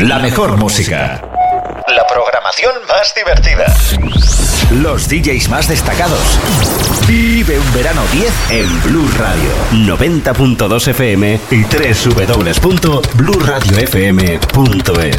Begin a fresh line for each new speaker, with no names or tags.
La mejor música. La programación más divertida. Los DJs más destacados. Vive un verano 10 en Blue Radio. 90.2 FM y www.bluradiofm.es.